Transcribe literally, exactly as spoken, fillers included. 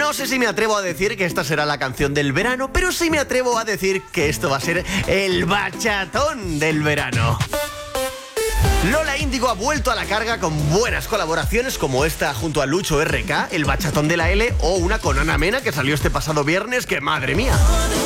No sé si me atrevo a decir que esta será la canción del verano, pero sí me atrevo a decir que esto va a ser el bachatón del verano. Lola Índigo ha vuelto a la carga con buenas colaboraciones como esta junto a Lucho R K, el bachatón de la L, o una con Ana Mena que salió este pasado viernes, que madre mía.